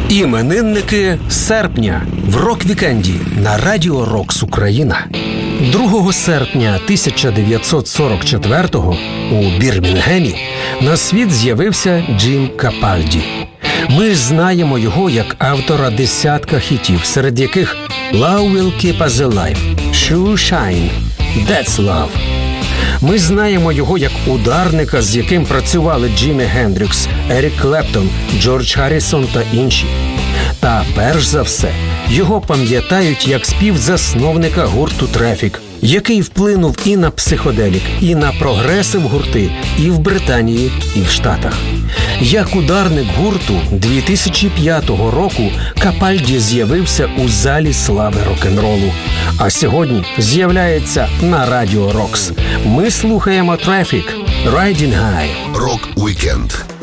Іменинники серпня в рок-вікенді на Радіо Рокс Україна. 2 серпня 1944-го у Бірмінгемі на світ з'явився Джим Капальді. Ми знаємо його як автора десятка хітів, серед яких «Love Will Keep Us Alive», «Shoe Shine», «That's Love». Ми знаємо його як ударника, з яким працювали Джимі Гендрікс, Ерік Клептон, Джордж Харрісон та інші. Та перш за все, його пам'ятають як співзасновника гурту «Трефік», який вплинув і на психоделік, і на прогресив гурти і в Британії, і в Штатах. Як ударник гурту 2005 року Капальді з'явився у залі слави рок-н-ролу. А сьогодні з'являється на Радіо Рокс. Ми слухаємо «Трефік» «Riding High». Рок-вікенд.